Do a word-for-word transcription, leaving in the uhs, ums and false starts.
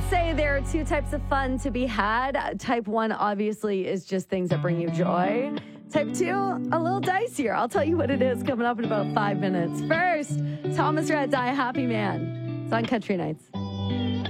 say there are two types of fun to be had. Type one, obviously, is just things that bring you joy. Type two, a little dicier. I'll tell you what it is coming up in about five minutes. First, Thomas Rhett, Die a Happy Man. It's on Country Nights.